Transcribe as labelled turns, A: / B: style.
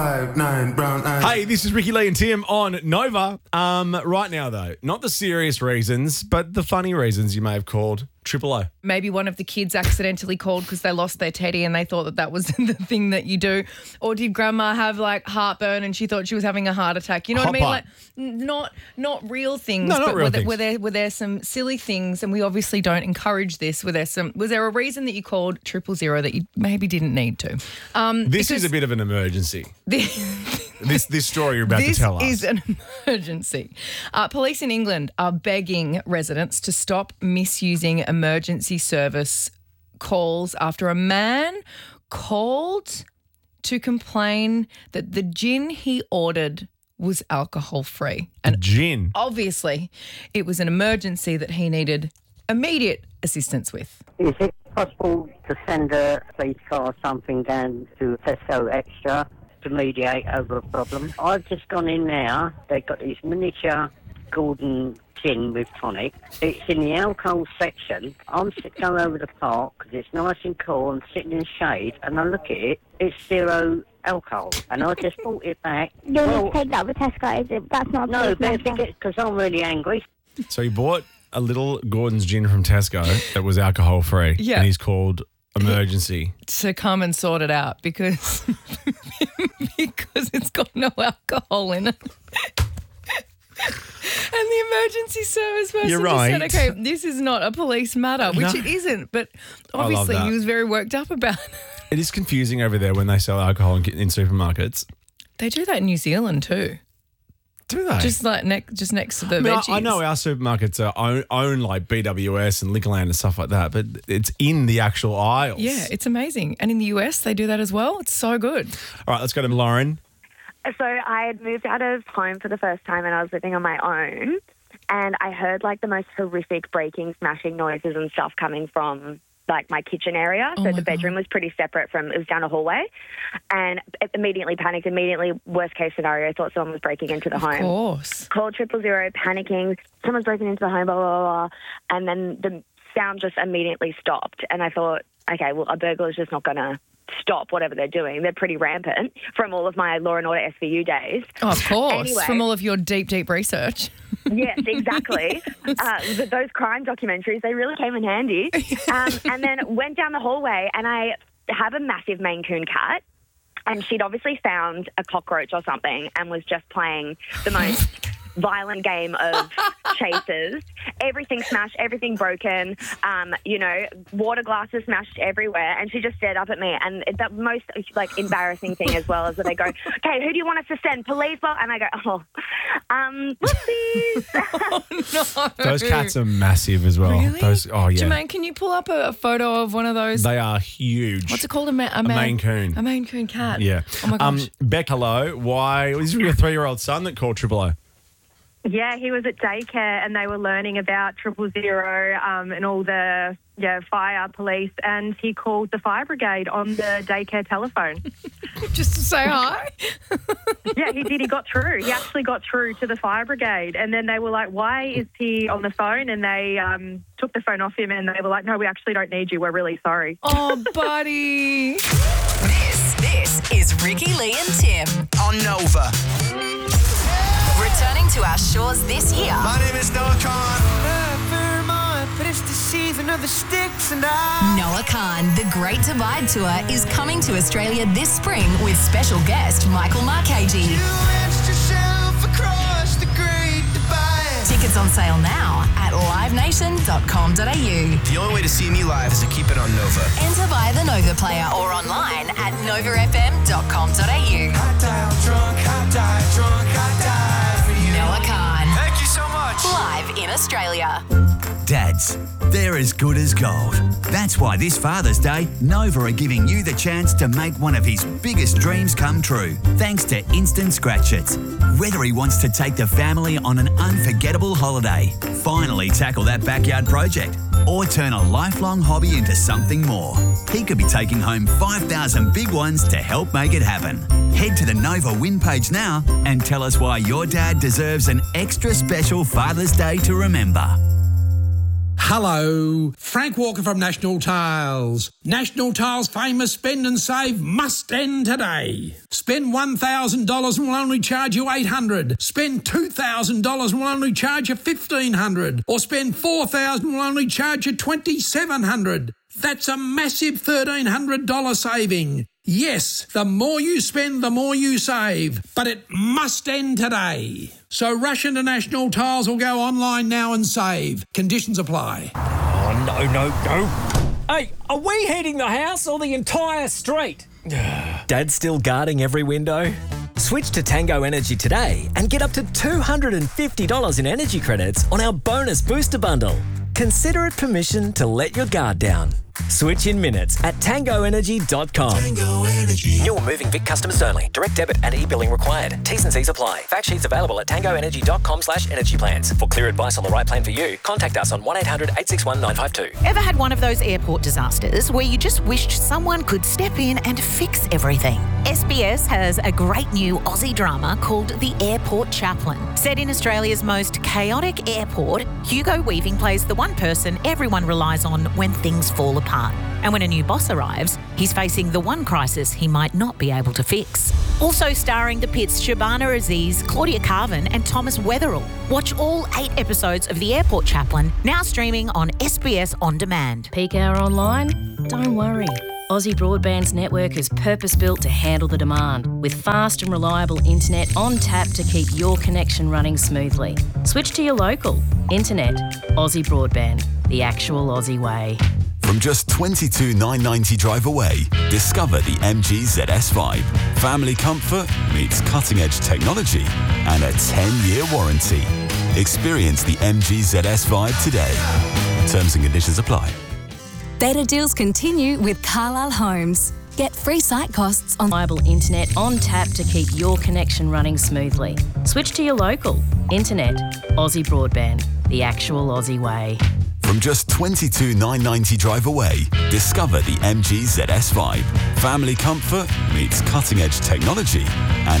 A: Hey, this is Ricky Lee and Tim on Nova. Right now, though, not the serious reasons, but the funny reasons you may have called Triple O.
B: Maybe one of the kids accidentally called because they lost their teddy and they thought that that was the thing that you do. Or did grandma have like heartburn and she thought she was having a heart attack? You know what I mean?
A: Hot
B: Like not real things,
A: No, not
B: but
A: real
B: were
A: things.
B: there some silly things, and we obviously don't encourage this. Was there a reason that you called 000 that you maybe didn't need to?
A: This is a bit of an emergency. This story you're about to tell us.
B: This is an emergency. Police in England are begging residents to stop misusing emergency service calls after a man called to complain that the gin he ordered was alcohol-free.
A: And gin.
B: Obviously, it was an emergency that he needed immediate assistance with.
C: Is it possible to send a police car or something down to Tesco Extra to mediate over a problem? I've just gone in now. They've got these miniature Gordon gin with tonic. It's in the alcohol section. I'm going over the park because it's nice and cool and sitting in shade, and I look at it, it's zero alcohol, and I just bought it back.
D: You need to take that with Tesco, is it? That's not
C: No,
D: police matter.
C: because I'm really angry.
A: So he bought a little Gordon's gin from Tesco that was alcohol-free.
B: Yeah.
A: And he's called emergency.
B: To come and sort it out because it's got no alcohol in it. And the emergency service person
A: You're
B: just said,
A: right.
B: okay, this is not a police matter, which it isn't, but obviously
A: that.
B: he was very worked up about it.
A: It is confusing over there when they sell alcohol in supermarkets.
B: They do that in New Zealand too.
A: Do they?
B: Just like just next to the
A: I mean,
B: veggies.
A: I know our supermarkets own like BWS and Liquorland and stuff like that, but it's in the actual aisles.
B: Yeah, it's amazing. And in the US, they do that as well. It's so good.
A: All right, let's go to Lauren.
E: So I had moved out of home for the first time and I was living on my own, and I heard like the most horrific breaking, smashing noises and stuff coming from like my kitchen area.
B: Oh
E: So
B: my
E: the bedroom was pretty separate from, it was down a hallway, and immediately panicked, worst case scenario, thought someone was breaking into the home.
B: Of course.
E: Called 000, panicking, someone's breaking into the home, blah, blah, blah. And then the sound just immediately stopped. And I thought, okay, well, a burglar's just not going to stop whatever they're doing. They're pretty rampant from all of my Law and Order SVU days.
B: Oh, of course.
E: Anyway.
B: From all of your deep research.
E: Yes, exactly. Those crime documentaries, they really came in handy. And then went down the hallway, and I have a massive Maine Coon cat, and she'd obviously found a cockroach or something and was just playing the most violent game of chasers. Everything smashed, everything broken, water glasses smashed everywhere, and she just stared up at me. And the most like embarrassing thing as well is that they go, okay, who do you want us to send? Police? And I go, whoopsies.
B: No.
A: Those cats are massive as well.
B: Really?
A: Oh, yeah.
B: Jermaine, can you pull up a photo of one of those?
A: They are huge.
B: What's it called? A
A: Maine Coon.
B: A Maine Coon cat.
A: Yeah.
B: Oh, my gosh.
A: Beck, hello. Why? Was your 3-year-old son that called 000?
F: Yeah, he was at daycare and they were learning about 000 and all the fire, police, and he called the fire brigade on the daycare telephone.
B: Just to say hi?
F: Yeah, he did. He got through. He actually got through to the fire brigade, and then they were like, why is he on the phone? And they took the phone off him and they were like, no, we actually don't need you. We're really sorry.
B: Oh, buddy.
G: This is Ricky, Lee and Tim
H: on Nova.
G: Returning to our shores this year.
H: My name is Noah Khan.
G: Noah Khan, the Great Divide Tour, is coming to Australia this spring with special guest Michael Marchese. Tickets on sale now at livenation.com.au.
H: The only way to see me live is to keep it on Nova.
G: Enter via the Nova player or online at novafm.com.au. Noah Khan.
H: Thank you so much.
G: Live in Australia.
I: Dads, they're as good as gold. That's why this Father's Day, Nova are giving you the chance to make one of his biggest dreams come true, thanks to Instant Scratch It. Whether he wants to take the family on an unforgettable holiday, finally tackle that backyard project, or turn a lifelong hobby into something more, he could be taking home 5,000 big ones to help make it happen. Head to the Nova Win page now and tell us why your dad deserves an extra special Father's Day to remember.
J: Hello, Frank Walker from National Tiles. National Tiles' famous spend and save must end today. Spend $1,000 and we'll only charge you $800. Spend $2,000 and we'll only charge you $1,500. Or spend $4,000 and we'll only charge you $2,700. That's a massive $1,300 saving. Yes, the more you spend, the more you save. But it must end today. So rush into National Tiles or go online now and save. Conditions apply.
K: Oh, no. Hey, are we heating the house or the entire street?
L: Dad's still guarding every window? Switch to Tango Energy today and get up to $250 in energy credits on our bonus booster bundle. Consider it permission to let your guard down. Switch in minutes at tangoenergy.com.
M: Tango Energy.
L: New or moving Vic customers only. Direct debit and e-billing required. T's and C's apply. Fact sheets available at tangoenergy.com/energy plans. For clear advice on the right plan for you, contact us on 1-800-861-952.
N: Ever had one of those airport disasters where you just wished someone could step in and fix everything? SBS has a great new Aussie drama called The Airport Chaplain. Set in Australia's most chaotic airport, Hugo Weaving plays the one person everyone relies on when things fall apart. And when a new boss arrives, he's facing the one crisis he might not be able to fix. Also starring the Pitts Shabana Aziz, Claudia Carvin and Thomas Weatherall. Watch all 8 episodes of The Airport Chaplain, now streaming on SBS On Demand.
O: Peak hour online? Don't worry. Aussie Broadband's network is purpose-built to handle the demand, with fast and reliable internet on tap to keep your connection running smoothly. Switch to your local. Internet. Aussie Broadband. The actual Aussie way.
P: From just $22,990 drive away, discover the MG ZS5. Family comfort meets cutting-edge technology and a 10-year warranty. Experience the MG ZS5 today. Terms and conditions apply.
Q: Better deals continue with Carlisle Homes. Get free site costs on
O: reliable internet on tap to keep your connection running smoothly. Switch to your local. Internet. Aussie Broadband. The actual Aussie way.
P: From just $22,990 drive away, discover the MG ZS5. Family comfort meets cutting-edge technology and